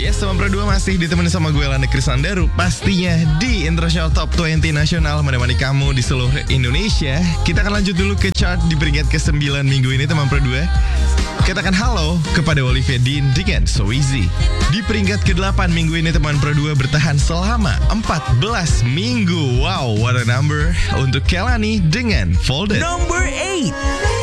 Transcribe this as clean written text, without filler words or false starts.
Yes, teman Pro 2 masih ditemani sama gue Landa Krisandaru. Pastinya di International Top 20 Nasional menemani kamu di seluruh Indonesia. Kita akan lanjut dulu ke chart di peringkat ke-9 minggu ini teman Pro 2. Katakan halo kepada Olivia Dean dengan So Easy. Di peringkat ke-8 minggu ini teman Pro 2 bertahan selama 14 minggu. Wow, what a number untuk Kelani dengan Folded. Number 8.